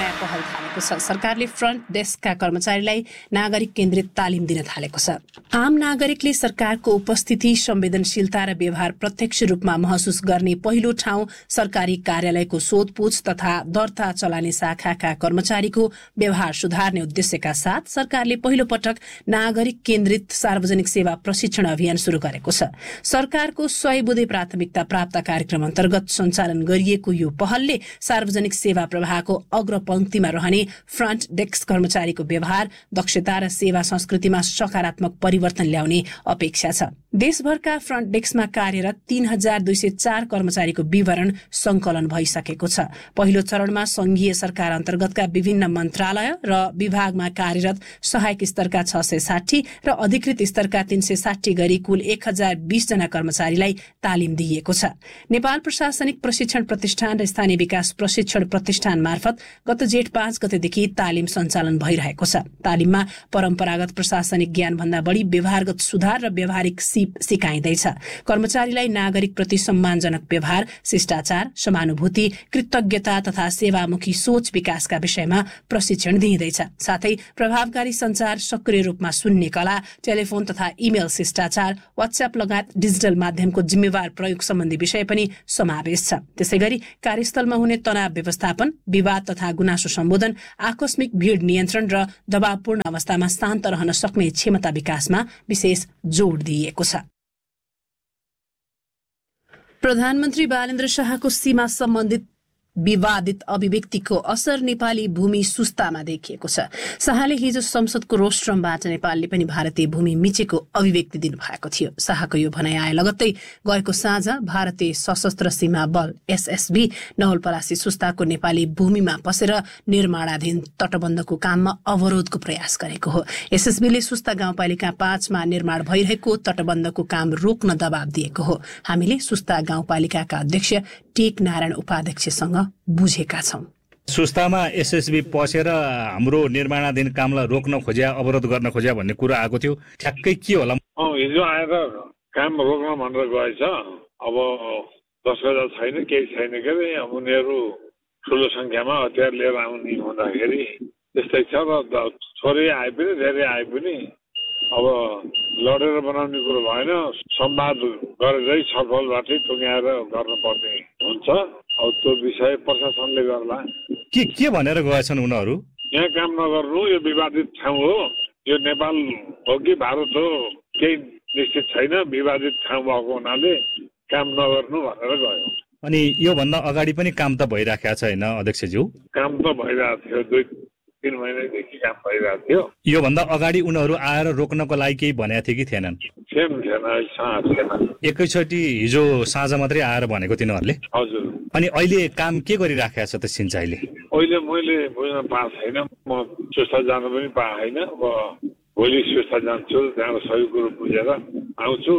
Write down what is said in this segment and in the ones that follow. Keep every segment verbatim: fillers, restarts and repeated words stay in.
नयाँ पहल थालेको छ। सरकारले फ्रन्ट डेस्कका कर्मचारीलाई नागरिक केन्द्रित तालिम दिन थालेको छ। आम नागरिकले सरकारको उपस्थिति, संवेदनशीलता र व्यवहार प्रत्यक्ष रूपमा महसुस गर्ने पहिलो ठाउँ सरकारी कार्यालयको सोधपूछ तथा दर्ता चलाने शाखाका कर्मचारीको व्यवहार सुधार्ने उद्देश्यका साथ सरकारले पहिलो पटक नागरिक केन्द्रित सार्वजनिक सेवा प्रशिक्षण अभियान शुरू गरेको छ। सरकारको सय बुँदे प्राथमिकता प्राप्त कार्यक्रम अन्तर्गत सञ्चालन गरिएको यो पहलले सार्वजनिक सेवा प्रवाहको अग्रपंक्तिमा रहने फ्रन्ट डेस्क कर्मचारीको व्यवहार, दक्षता र सेवा संस्कृतिमा सकारात्मक परिवर्तन ल्याउने अपेक्षा छ। देशभरका फ्रन्ट डेस्कमा कार्यरत तीन हजार दुई सय चार कर्मचारीको विवरण संकलन भइसकेको छ। पहिलो चरणमा संघीय सरकार अन्तर्गतका विभिन्न मन्त्रालय र विभागमा कार्यरत सहायक स्तरका छ सय साठी र अधिकृत स्तरका तीन सय साठी गरी कुल एक हजार बीस जना कर्मचारीलाई तालिम दिइएको छ। नेपाल प्रशासनिक प्रशिक्षण प्रतिष्ठान र स्थानीय विकास प्रशिक्षण प्रतिष्ठान मार्फत गत जेठ पाँच गतेदेखि तालिम सञ्चालन भइरहेको छ। तालिममा परम्परागत प्रशासनिक ज्ञान भन्दा बढी व्यवहारगत सुधार र व्यावहारिक सिप सिकाइँदैछ। कर्मचारीलाई नागरिक प्रति सम्मानजनक व्यवहार, शिष्टाचार, समानुभूति, कृतज्ञता तथा सेवामुखी सोच विकासका विषयमा प्रशिक्षण दिइँदैछ। साथै प्रभावकारी सञ्चार, सक्रिय रूपमा सुन्ने कला, टेलिफोन तथा इमेल शिष्टाचार, व्हाट्सएप लगायत डिजिटल माध्यमको जिम्मेवार प्रयोग सम्बन्धी विषय पनि समावेश छ। त्यसैगरी कार्यस्थलमा हुने तनाव व्यवस्थापन, विवाद तथा गुनासो सम्बोधन, आकस्मिक भीड़ नियन्त्रण र दबावपूर्ण अवस्थामा शान्त रहन सक्ने क्षमता विकासमा विशेष जोड दिइएको छ। प्रधानमन्त्री बालेन्द्र शाहको सीमा सम्बन्धित विवादित अभिव्यक्तिको असर नेपाली भूमि सुस्तामा देखिएको छ। शाहले हिजो संसदको रोस्ट्रमबाट नेपालले पनि भारतीय भूमि मिचेको अभिव्यक्ति दिनुभएको थियो। शाहको यो भनाइ आए लगत्तै गएको साँझ भारतीय सशस्त्र सीमा बल एसएसबी नवलपरासी सुस्ताको नेपाली भूमिमा पसेर निर्माणाधीन तटबन्धको काममा अवरोधको प्रयास गरेको हो। एसएसबीले सुस्ता गाउँपालिका पाँचमा निर्माण भइरहेको तटबन्धको काम रोक्न दबाब दिएको हो। हामीले सुस्ता गाउँपालिकाका अध्यक्ष टेक नारायण उपाध्यक्षसँग बुझेका छौं। सुस्तामा एसएसबी पसेर हाम्रो निर्माणाधीन कामलाई रोक्न खोज्या, अवरोध गर्न खोज्या भन्ने कुरा आएको थियो। ठ्याक्कै के होला? हिजो आएर काम रोक्न भनेर गएछ। अब दस हजार छैन, केही छैन के अरे उनीहरू ठुलो संख्यामा हतियार लिएर आउने हुँदाखेरि त्यस्तै छ र थोरै आए पनि धेरै आए पनि अब लडेर बनाउने कुरो भएन। संवाद गरेरै छलफलबाटै टुङ्ग्याएर गर्नुपर्ने हुन्छ। अब त्यो विषय प्रशासनले गर्ला। के के भनेर गएछन् उनीहरू? यहाँ काम नगर्नु, यो विवादित ठाउँ हो, यो नेपाल हो कि भारत हो केही निश्चित छैन, विवादित ठाउँ भएको हुनाले काम नगर्नु भनेर गयो। अनि योभन्दा अगाडि पनि काम त भइराखेको छ होइन अध्यक्षज्यू? काम त भइरहेको थियो, दुई तीन महिनादेखि काम भइरहेको थियो। योभन्दा अगाडि उनीहरू आएर रोक्नको लागि केही भनेको थियो कि थिएनन्? थिएन थिएन एकैचोटि हिजो साँझ मात्रै आएर भनेको तिनीहरूले? हजुर। अनि अहिले काम के गरिराखेको छ त सिंचाईले? अहिले मैले बुझ्न पाएको छैन, म सुस्ता जान पनि पाएको छैन। अब भोलि सुस्ता जान्छु, त्यहाँ सबै कुरो बुझेर आउँछु।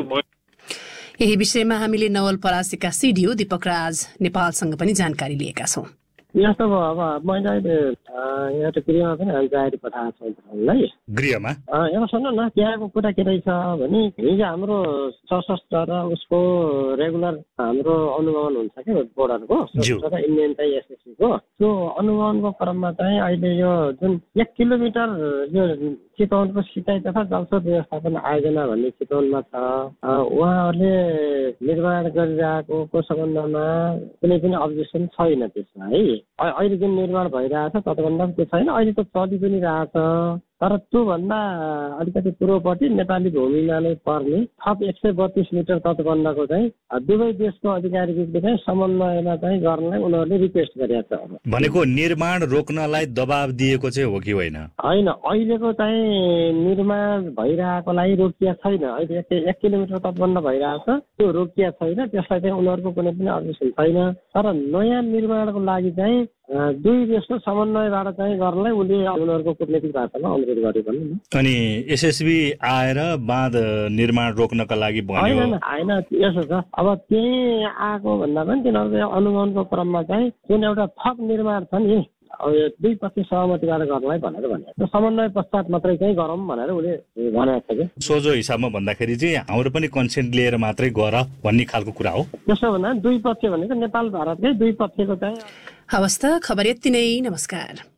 यही विषयमा हामीले नवलपरासीका सिडिओ दीपक राज नेपालसँग पनि जानकारी लिएका छौं। यस्तो भयो, अब मैले अहिले यहाँ त गृहमा पनि जानकारी पठाएको छु है। गृहमा यहाँ सुन्नु न, त्यहाँको कुरा के रहेछ भने हिजो हाम्रो सशस्त्र र उसको रेगुलर हाम्रो अनुगमन हुन्छ क्या बोर्डरको र इन्डियन चाहिँ एसएससीको त्यो अनुगमनको क्रममा चाहिँ अहिले यो जुन एक किलोमिटर यो चितवनको सिँचाइ तथा जलस्रोत व्यवस्थापन आयोजना भन्ने चितवनमा छ, उहाँहरूले निर्माण गरिरहेको सम्बन्धमा कुनै पनि अब्जेक्सन छैन त्यसमा है। अहिले जुन निर्माण भइरहेछ तटबन्ध त्यो छैन, अहिले त चलि पनि रहेछ। तर त्योभन्दा अलिकति पूर्वपट्टि नेपाली भूमिमा नै पर्ने थप एक सय बत्तीस मिटर तटबन्धको चाहिँ दुवै देशको अधिकारीले चाहिँ समन्वयमा चाहिँ गर्नलाई उनीहरूले रिक्वेस्ट गरेको छ। भनेको निर्माण रोक्नलाई दबाब दिएको चाहिँ हो कि होइन? होइन, अहिलेको चाहिँ निर्माण भइरहेकोलाई रोकिया छैन। अहिले एक किलोमिटर तटबन्ध भइरहेछ, त्यो रोकिया छैन, त्यसलाई चाहिँ उनीहरूको कुनै पनि अब्जेक्सन छैन। तर नयाँ निर्माणको लागि चाहिँ दुई देशको समन्वयबाट चाहिँ गर्नलाई उसले उनीहरूको कुटनीतिक भाषामा अनुरोध गरेको नि। अनि एसएसबी आएर बाँध निर्माण रोक्नका लागि भन्यो? होइन होइन, यसो छ, अब त्यही आएको भन्दा पनि तिनीहरूको अनुगमनको क्रममा चाहिँ जुन एउटा थप निर्माण छ नि दुई पक्ष सहमतिबाट गर्नलाई भनेर भने त्यो समन्वय पश्चात मात्रै चाहिँ गरौँ भनेर उसले भनेको छ कि। सोझो हिसाबमा भन्दाखेरि चाहिँ हाम्रो पनि कन्सेन्ट लिएर मात्रै गर भन्ने खालको कुरा हो। त्यसो भन्दा दुई पक्ष भनेको नेपाल भारतकै दुई पक्षको चाहिँ हवस् त। खबर यति नै, नमस्कार।